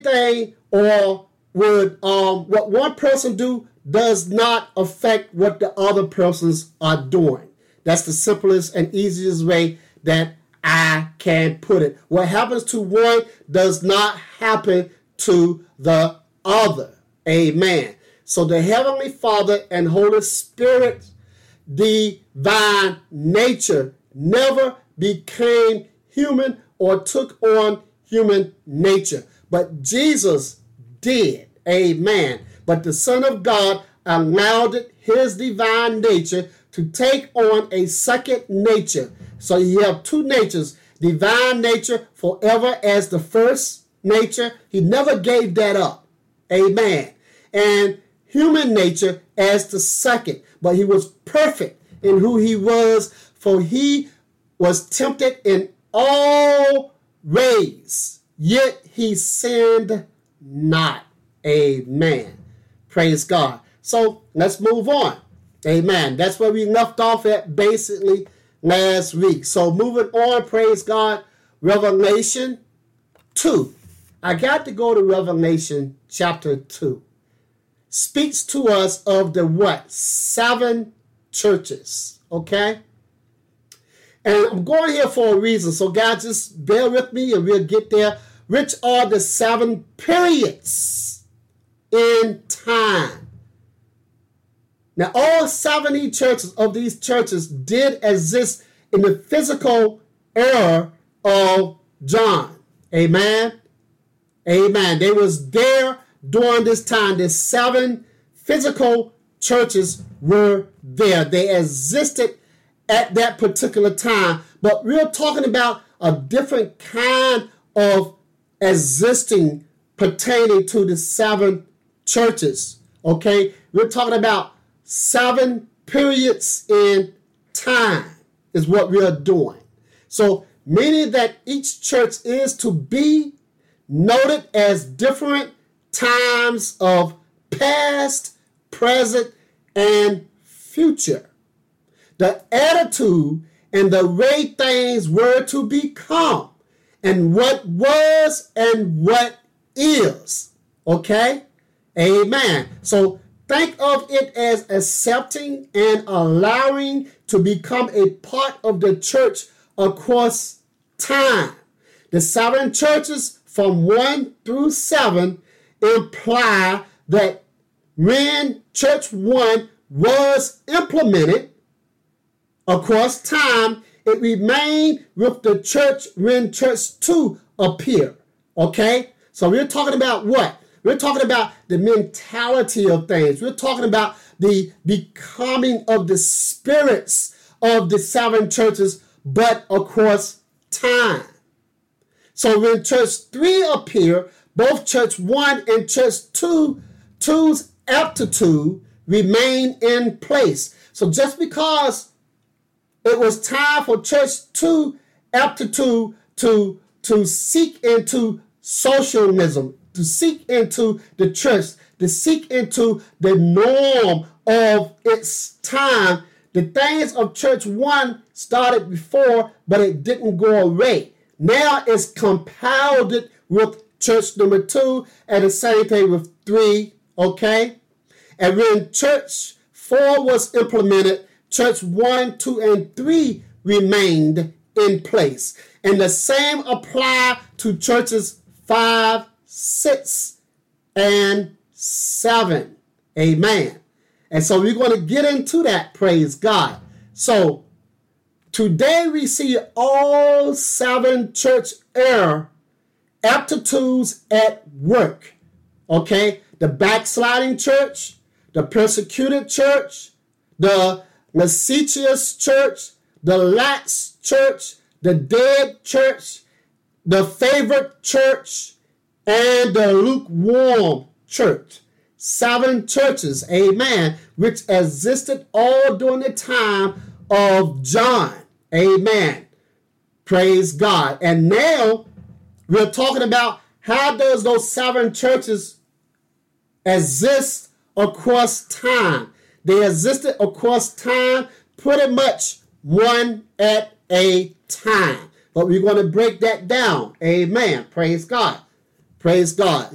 everything or would what one person do does not affect what the other persons are doing. That's the simplest and easiest way that I can put it. What happens to one does not happen to the other. Amen. So the Heavenly Father and Holy Spirit, divine nature, never became human or took on human nature. But Jesus did. Amen. But the Son of God allowed his divine nature to take on a second nature. So you have two natures. Divine nature forever as the first nature. He never gave that up. Amen. And human nature as the second. But he was perfect in who he was, for he was tempted in all ways, yet he sinned not. Amen. Praise God. So let's move on. Amen. That's where we left off at basically last week. So moving on, praise God, Revelation 2. I got to go to Revelation chapter 2. Speaks to us of the what? 7 churches. Okay? And I'm going here for a reason. So guys, just bear with me and we'll get there. Which are the 7 periods in time? Now, all 70 churches of these churches did exist in the physical era of John. Amen? Amen. They was there during this time. The 7 physical churches were there. They existed at that particular time. But we're talking about a different kind of existing pertaining to the 7 churches. Okay? We're talking about 7 periods in time is what we are doing. So meaning that each church is to be noted as different times of past, present, and future. The attitude and the way things were to become, and what was and what is. Okay? Amen. So think of it as accepting and allowing to become a part of the church across time. The 7 churches from 1 through 7 imply that when church 1 was implemented across time, it remained with the church when church 2 appeared. Okay? So we're talking about what? We're talking about the mentality of things. We're talking about the becoming of the spirits of the 7 churches, but across time. So when church 3 appeared, both church 1 and church 2's aptitude remained in place. So just because it was time for church 2 aptitude to seek into socialism, to seek into the church, to seek into the norm of its time. The things of church 1 started before, but it didn't go away. Now it's compounded with church number 2, and the same thing with 3, okay? And when church 4 was implemented, church 1, 2, and 3 remained in place. And the same apply to churches 5, 6, and 7. Amen. And so we're going to get into that, praise God. So today we see all 7 church era aptitudes at work. Okay? The backsliding church, the persecuted church, the licentious church, the lax church, the dead church, the favored church, and the lukewarm church. 7 churches, amen, which existed all during the time of John. Amen. Praise God. And now we're talking about how does those 7 churches exist across time. They existed across time, pretty much one at a time. But we're going to break that down. Amen. Praise God. Praise God.